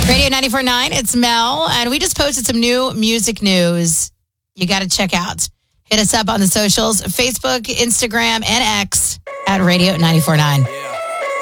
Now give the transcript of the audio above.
Radio 94.9, it's Mel, and we just posted some new music news you got to check out. Hit us up on the socials, Facebook, Instagram, and X at Radio 94.9.